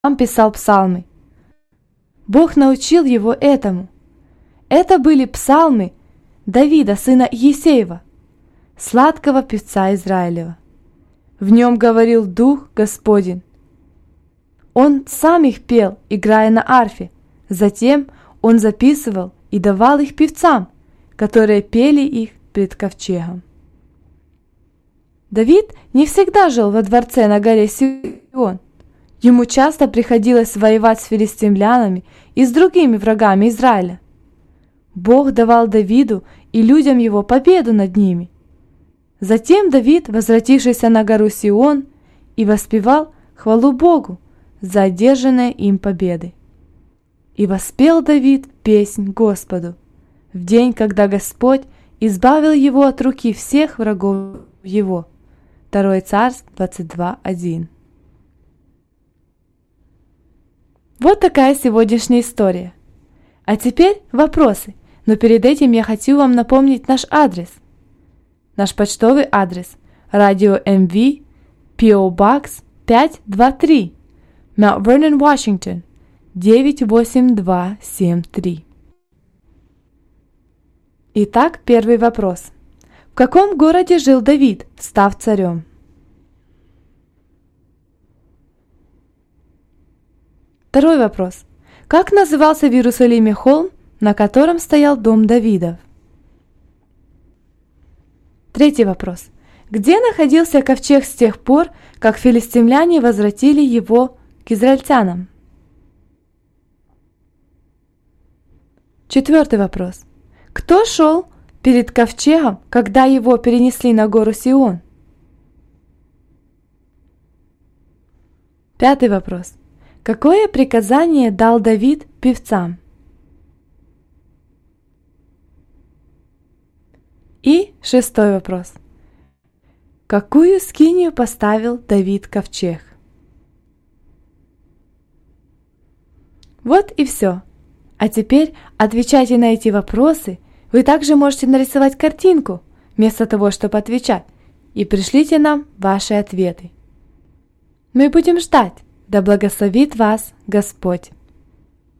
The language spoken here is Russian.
писал псалмы. Бог научил его этому. Это были псалмы Давида, сына Иессеева, сладкого певца Израилева. В нем говорил Дух Господень. Он сам их пел, играя на арфе. Затем он записывал и давал их певцам, которые пели их пред ковчегом. Давид не всегда жил во дворце на горе Сион. Ему часто приходилось воевать с филистимлянами и с другими врагами Израиля. Бог давал Давиду и людям его победу над ними. Затем Давид, возвратившийся на гору Сион, и воспевал хвалу Богу за одержанные им победы. И воспел Давид песнь Господу в день, когда Господь избавил его от руки всех врагов его. 2 Царств 22:1. Вот такая сегодняшняя история. А теперь вопросы, но перед этим я хочу вам напомнить наш адрес. Наш почтовый адрес – Radio MV, P.O. Box 523, Mount Vernon, Washington, 98273. Итак, первый вопрос. В каком городе жил Давид, став царем? Второй вопрос. Как назывался в Иерусалиме холм, на котором стоял дом Давидов? Третий вопрос. Где находился ковчег с тех пор, как филистимляне возвратили его к израильтянам? Четвертый вопрос. Кто шел перед ковчегом, когда его перенесли на гору Сион? Пятый вопрос. Какое приказание дал Давид певцам? И шестой вопрос. Какую скинию поставил Давид ковчег? Вот и все. А теперь отвечайте на эти вопросы. Вы также можете нарисовать картинку, вместо того, чтобы отвечать, и пришлите нам ваши ответы. Мы будем ждать. Да благословит вас Господь!